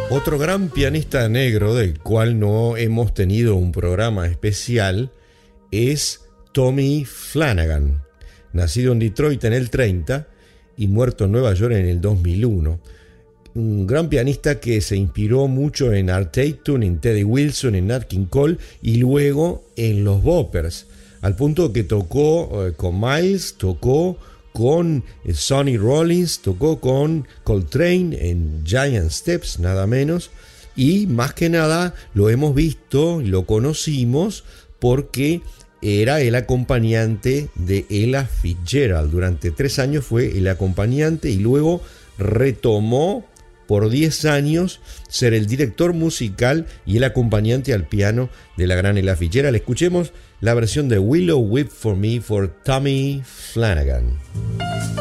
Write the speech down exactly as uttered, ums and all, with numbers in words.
Otro gran pianista negro del cual no hemos tenido un programa especial es Tommy Flanagan, nacido en Detroit en el treinta y muerto en Nueva York en el dos mil uno. Un gran pianista que se inspiró mucho en Art Tatum, en Teddy Wilson, en Nat King Cole y luego en los Boppers, al punto que tocó eh, con Miles, tocó con Sonny Rollins, tocó con Coltrane en Giant Steps, nada menos, y más que nada lo hemos visto, lo conocimos porque era el acompañante de Ella Fitzgerald. Durante tres años fue el acompañante y luego retomó por diez años ser el director musical y el acompañante al piano de la gran Ella Fitzgerald. Escuchemos la versión de Willow Weep for Me for Tommy Flanagan.